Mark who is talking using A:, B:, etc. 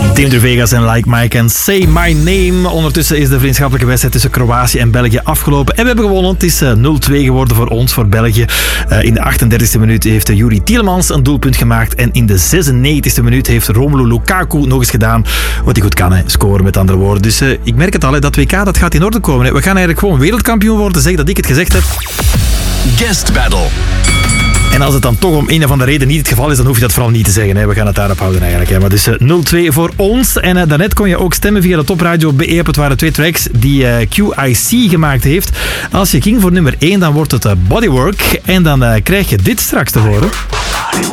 A: Dimitri Vegas en Like Mike en Say My Name. Ondertussen is de vriendschappelijke wedstrijd tussen Kroatië en België afgelopen. En we hebben gewonnen. Het is 0-2 geworden voor ons, voor België. In de 38e minuut heeft Juri Tielemans een doelpunt gemaakt. En in de 96e minuut heeft Romelu Lukaku nog eens gedaan wat hij goed kan, hè. Scoren met andere woorden. Dus ik merk het al, hè, dat WK dat gaat in orde komen. Hè. We gaan eigenlijk gewoon wereldkampioen worden. Zeg dat ik het gezegd heb.
B: Guest Battle.
A: En als het dan toch om een of andere reden niet het geval is, dan hoef je dat vooral niet te zeggen. Hè. We gaan het daarop houden eigenlijk. Hè. Maar dus 0-2 voor ons. En daarnet kon je ook stemmen via de topradio.be. Het waren 2 tracks die QIC gemaakt heeft. Als je ging voor nummer 1, dan wordt het Bodywork. En dan krijg je dit straks te horen.